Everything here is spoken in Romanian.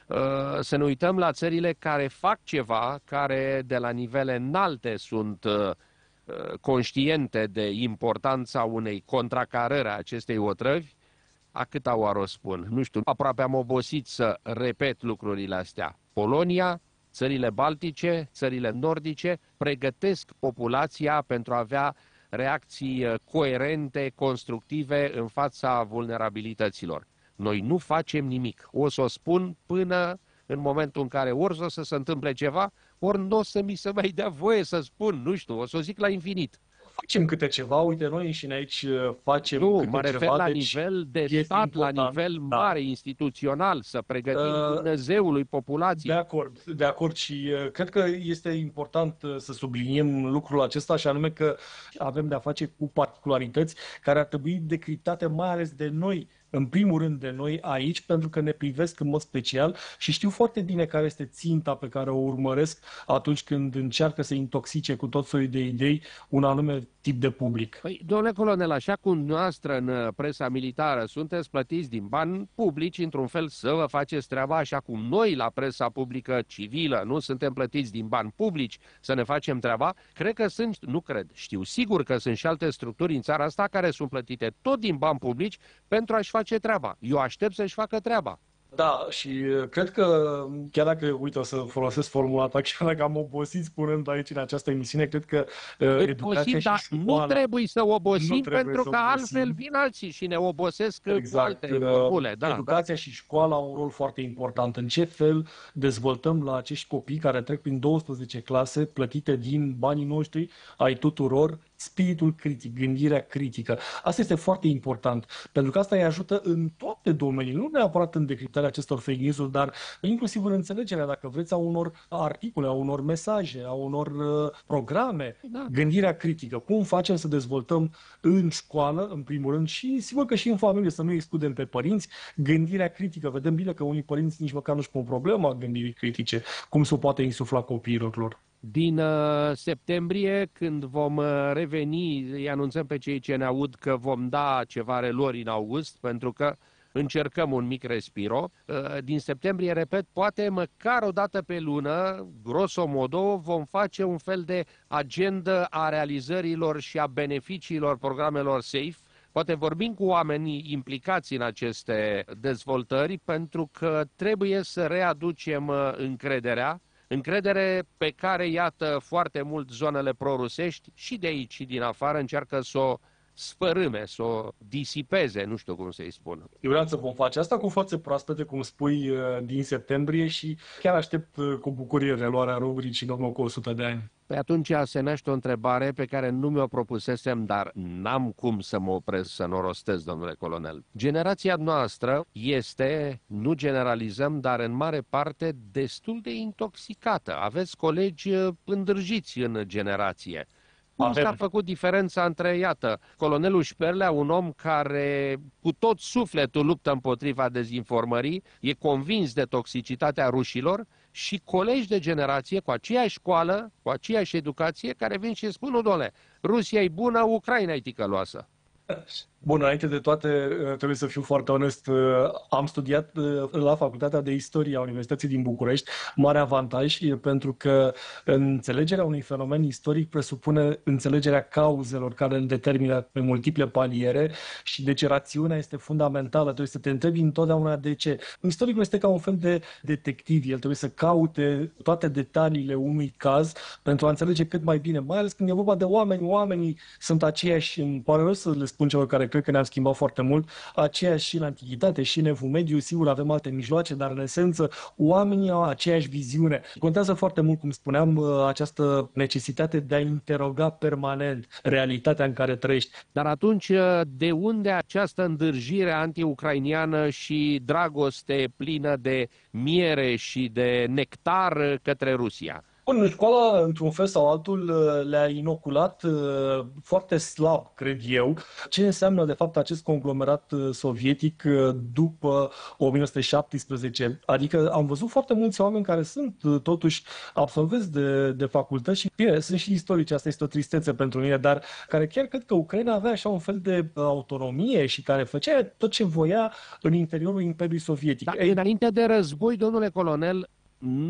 să ne uităm la țările care fac ceva, care de la nivele înalte sunt conștiente de importanța unei contracarări a acestei otrăvi. A câta oară o spun? Nu știu, aproape am obosit să repet lucrurile astea. Polonia, țările baltice, țările nordice pregătesc populația pentru a avea reacții coerente, constructive în fața vulnerabilităților. Noi nu facem nimic. O să o spun până în momentul în care ori o să se întâmple ceva, ori nu o să mi se mai dea voie să spun, nu știu, o să o zic la infinit. Facem câte ceva, uite, noi și aici facem Nu, câte mă refer ceva, la deci nivel de este stat, la important, nivel da. mare, instituțional, să pregătim Dumnezeului populației. De acord și cred că este important să subliniem lucrul acesta și anume că avem de-a face cu particularități care ar trebui decriptate mai ales de noi, în primul rând de noi aici, pentru că ne privesc în mod special și știu foarte bine care este ținta pe care o urmăresc atunci când încearcă să intoxice cu tot soiul de idei un anume tip de public. Păi, domnule colonel, așa cum noastră în presa militară sunteți plătiți din bani publici, într-un fel să vă faceți treaba, așa cum noi la presa publică civilă nu suntem plătiți din bani publici să ne facem treaba, cred că sunt, nu cred, știu sigur că sunt și alte structuri în țara asta care sunt plătite tot din bani publici pentru a-și face treaba. Eu aștept să-și facă treaba. Da, și cred că, chiar dacă, uite, o să folosesc formula ta, chiar dacă am obosit spunând aici în această emisiune, cred că educația și școala... Nu trebuie să obosim, pentru că obosim. altfel vin alții și ne obosesc cu alte formule. Da, educația și școala au un rol foarte important. În ce fel dezvoltăm la acești copii care trec prin 12 clase plătite din banii noștri, ai tuturor, spiritul critic, gândirea critică. Asta este foarte important, pentru că asta îi ajută în toate domeniile, nu neapărat în decriptarea acestor fake news-uri, dar inclusiv în înțelegerea, dacă vreți, a unor articole, a unor mesaje, a unor programe. Da. Gândirea critică. Cum facem să dezvoltăm în școală, în primul rând, și sigur că și în familie, să nu excludem pe părinți, gândirea critică. Vedem bine că unii părinți nici măcar nu-și pun problema gândirii critice. Cum se poate insufla copiilor lor? Din septembrie, când vom reveni, îi anunțăm pe cei ce ne aud că vom da ceva relori în august, pentru că încercăm un mic respiro. Din septembrie, repet, poate măcar o dată pe lună, grosomodo, vom face un fel de agendă a realizărilor și a beneficiilor programelor SAFE. Poate vorbim cu oamenii implicați în aceste dezvoltări, pentru că trebuie să readucem încredere pe care, iată, foarte mult zonele prorusești și de aici și din afară încearcă să o sfărâme, să o disipeze, nu știu cum să-i spun. Iulian, vom face asta cu forțe proaspete, cum spui, din septembrie și chiar aștept cu bucurie reluarea rubricii în urmă cu 100 de ani. Pe atunci se naște o întrebare pe care nu mi-o propusesem, dar n-am cum să mă opresc să nu o rostez, domnule colonel. Generația noastră este, nu generalizăm, dar în mare parte destul de intoxicată. Aveți colegi îndrăjiți în generație. Cum s-a făcut diferența între, iată, colonelul Șperlea, un om care cu tot sufletul luptă împotriva dezinformării, e convins de toxicitatea rușilor, și colegi de generație cu aceeași școală, cu aceeași educație, care vin și spun, nu, domnule, Rusia e bună, Ucraina e ticăloasă. Bun, înainte de toate, trebuie să fiu foarte onest, am studiat la Facultatea de Istorie a Universității din București, mare avantaj, pentru că înțelegerea unui fenomen istoric presupune înțelegerea cauzelor care îl determină pe multiple paliere și deci rațiunea este fundamentală, trebuie să te întrebi întotdeauna de ce. Istoricul este ca un fel de detectiv, el trebuie să caute toate detaliile unui caz pentru a înțelege cât mai bine, mai ales când e vorba de oameni. Oamenii sunt aceiași, îmi pare rău să le spun celor care cred că ne-am schimbat foarte mult, aceiași și în antichitate și în Evul Mediu, sigur avem alte mijloace, dar în esență oamenii au aceeași viziune. Contează foarte mult, cum spuneam, această necesitate de a interoga permanent realitatea în care trăiești. Dar atunci, de unde această îndârjire anti-ucrainiană și dragoste plină de miere și de nectar către Rusia? Bun, școala, într-un fel sau altul, le-a inoculat foarte slab, cred eu, ce înseamnă, de fapt, acest conglomerat sovietic după 1917. Adică am văzut foarte mulți oameni care sunt, totuși, absolvenți de facultăți și, bine, sunt și istorici, asta este o tristețe pentru mine, dar care chiar cred că Ucraina avea așa un fel de autonomie și care făcea tot ce voia în interiorul Imperiului Sovietic. Dar înainte de război, domnule colonel,